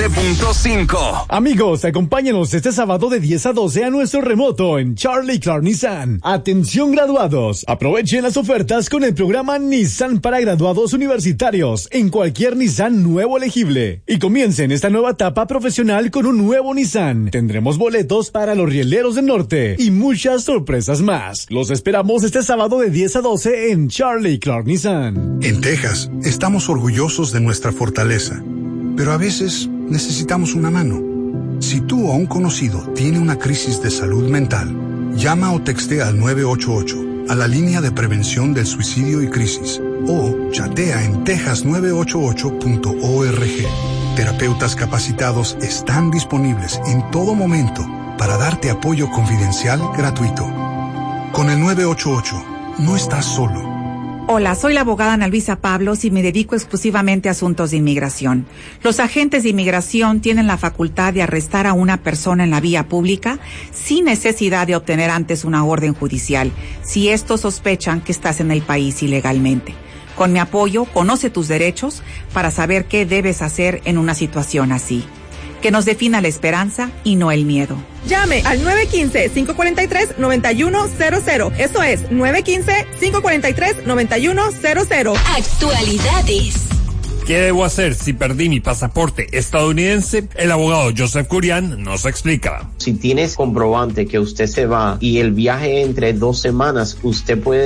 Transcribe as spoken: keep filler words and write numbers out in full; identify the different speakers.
Speaker 1: siete punto cinco.
Speaker 2: Amigos, acompáñanos este sábado de diez a doce a nuestro remoto en Charlie Clark Nissan. Atención graduados, aprovechen las ofertas con el programa Nissan para graduados universitarios en cualquier Nissan nuevo elegible. Y comiencen esta nueva etapa profesional con un nuevo Nissan. Tendremos boletos para los rieleros del norte y muchas sorpresas más. Los esperamos este sábado de diez a doce en Charlie Clark Nissan.
Speaker 3: En Texas, estamos orgullosos de nuestra fortaleza, pero a veces necesitamos una mano. Si tú o un conocido tiene una crisis de salud mental, llama o textea al nueve ocho ocho, a la línea de prevención del suicidio y crisis, o chatea en texas nueve ocho ocho punto org. Terapeutas capacitados están disponibles en todo momento para darte apoyo confidencial gratuito. Con el nueve ocho ocho, no estás solo.
Speaker 4: Hola, soy la abogada Ana Luisa Pablos y me dedico exclusivamente a asuntos de inmigración. Los agentes de inmigración tienen la facultad de arrestar a una persona en la vía pública sin necesidad de obtener antes una orden judicial, si estos sospechan que estás en el país ilegalmente. Con mi apoyo, conoce tus derechos para saber qué debes hacer en una situación así. Que nos defina la esperanza y no el miedo.
Speaker 5: Llame al nueve uno cinco, cinco cuatro tres, nueve uno cero cero. Eso es nueve uno cinco, cinco cuatro tres, nueve uno cero cero.
Speaker 6: Actualidades.
Speaker 7: ¿Qué debo hacer si perdí mi pasaporte estadounidense? El abogado Joseph Curian nos explica.
Speaker 8: Si tienes comprobante que usted se va y el viaje entre dos semanas, usted puede